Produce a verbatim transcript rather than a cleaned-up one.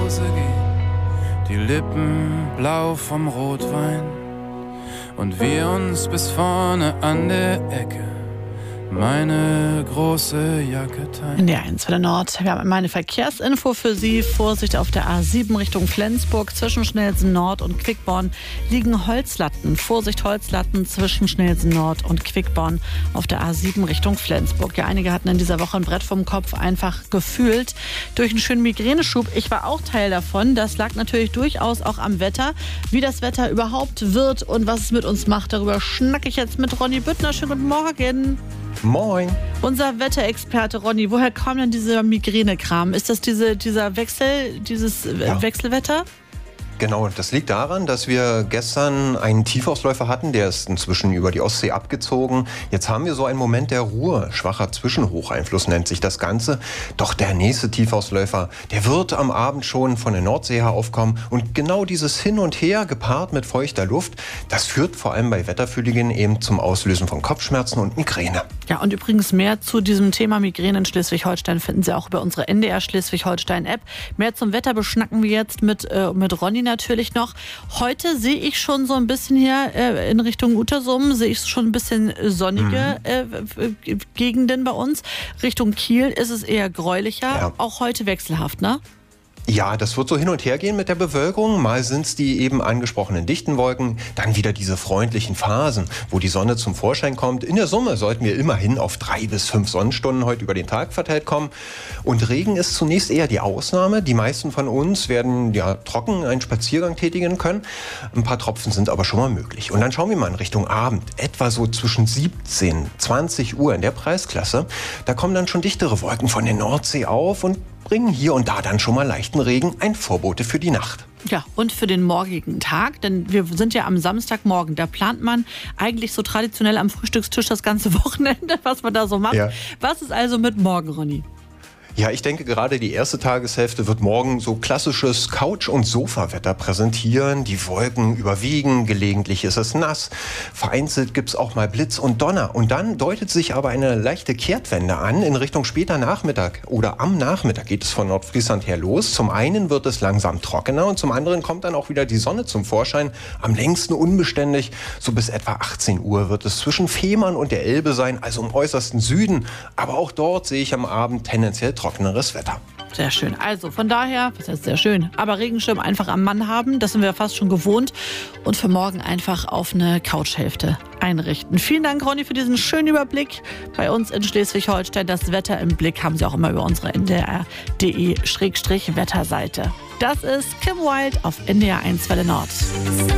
Hause gehen, die Lippen blau vom Rotwein und wir uns bis vorne an der Ecke meine große Jacke teilen. In der eins für der Nord. Wir haben meine Verkehrsinfo für Sie. Vorsicht auf der A sieben Richtung Flensburg. Zwischen Schnellsen Nord und Quickborn liegen Holzlatten. Vorsicht, Holzlatten zwischen Schnellsen Nord und Quickborn auf der A sieben Richtung Flensburg. Ja, einige hatten in dieser Woche ein Brett vom Kopf einfach gefühlt durch einen schönen Migräneschub. Ich war auch Teil davon. Das lag natürlich durchaus auch am Wetter. Wie das Wetter überhaupt wird und was es mit uns macht, darüber schnacke ich jetzt mit Ronny Büttner. Schönen guten Morgen. Moin. Unser Wetterexperte Ronny, woher kam denn dieser Migränekram? Ist das diese, dieser Wechsel, dieses Ja. Wechselwetter? Genau, das liegt daran, dass wir gestern einen Tiefausläufer hatten, der ist inzwischen über die Ostsee abgezogen. Jetzt haben wir so einen Moment der Ruhe, schwacher Zwischenhocheinfluss nennt sich das Ganze. Doch der nächste Tiefausläufer, der wird am Abend schon von der Nordsee her aufkommen. Und genau dieses Hin und Her, gepaart mit feuchter Luft, das führt vor allem bei Wetterfühligen eben zum Auslösen von Kopfschmerzen und Migräne. Ja, und übrigens mehr zu diesem Thema Migräne in Schleswig-Holstein finden Sie auch über unsere N D R Schleswig-Holstein-App. Mehr zum Wetter beschnacken wir jetzt mit, äh, mit Ronny natürlich noch. Heute sehe ich schon so ein bisschen hier äh, in Richtung Utersum, sehe ich schon ein bisschen sonnige mhm. äh, Gegenden bei uns. Richtung Kiel ist es eher gräulicher, Ja. auch heute wechselhaft, ne? Ja, das wird so hin und her gehen mit der Bewölkung. Mal sind es die eben angesprochenen dichten Wolken, dann wieder diese freundlichen Phasen, wo die Sonne zum Vorschein kommt. In der Summe sollten wir immerhin auf drei bis fünf Sonnenstunden heute über den Tag verteilt kommen. Und Regen ist zunächst eher die Ausnahme. Die meisten von uns werden ja trocken einen Spaziergang tätigen können. Ein paar Tropfen sind aber schon mal möglich. Und dann schauen wir mal in Richtung Abend, etwa so zwischen siebzehn, zwanzig Uhr in der Preisklasse. Da kommen dann schon dichtere Wolken von der Nordsee auf und bringen hier und da dann schon mal leichten Regen, ein Vorbote für die Nacht. Ja, und für den morgigen Tag, denn wir sind ja am Samstagmorgen, da plant man eigentlich so traditionell am Frühstückstisch das ganze Wochenende, was man da so macht. Ja. Was ist also mit morgen, Ronny? Ja, ich denke, gerade die erste Tageshälfte wird morgen so klassisches Couch- und Sofawetter präsentieren. Die Wolken überwiegen, gelegentlich ist es nass. Vereinzelt gibt's auch mal Blitz und Donner. Und dann deutet sich aber eine leichte Kehrtwende an in Richtung später Nachmittag. Oder am Nachmittag geht es von Nordfriesland her los. Zum einen wird es langsam trockener und zum anderen kommt dann auch wieder die Sonne zum Vorschein. Am längsten unbeständig. So bis etwa achtzehn Uhr wird es zwischen Fehmarn und der Elbe sein, also im äußersten Süden. Aber auch dort sehe ich am Abend tendenziell trockeneres Wetter. Sehr schön. Also von daher, was heißt sehr schön, aber Regenschirm einfach am Mann haben, das sind wir fast schon gewohnt. Und für morgen einfach auf eine Couchhälfte einrichten. Vielen Dank, Ronny, für diesen schönen Überblick. Bei uns in Schleswig-Holstein das Wetter im Blick haben Sie auch immer über unsere N D R punkt D E Wetterseite. Das ist Kim Wilde auf N D R eins Welle Nord.